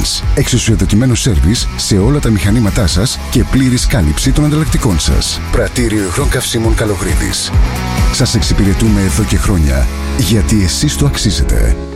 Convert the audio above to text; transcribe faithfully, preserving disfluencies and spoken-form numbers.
Maintenance, εξουσιοδοτημένο σέρβις σε όλα τα μηχανήματά σας και πλήρης κάλυψη των ανταλλακτικών σας. Πρατήριο υγρών καυσίμων Καλογρίδης. Σας εξυπηρετούμε εδώ και χρόνια, γιατί εσείς το αξίζετε.